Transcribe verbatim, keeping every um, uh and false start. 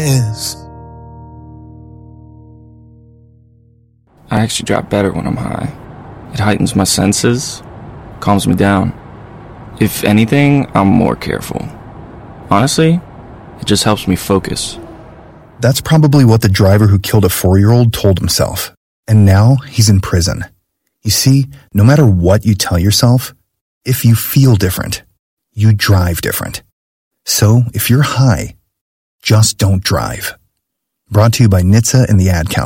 is. I actually drive better when I'm high. It heightens my senses, calms me down. If anything, I'm more careful. Honestly, it just helps me focus. That's probably what the driver who killed a four-year-old told himself. And now he's in prison. You see, no matter what you tell yourself, if you feel different, you drive different. So if you're high, just don't drive. Brought to you by N H T S A and the Ad Council.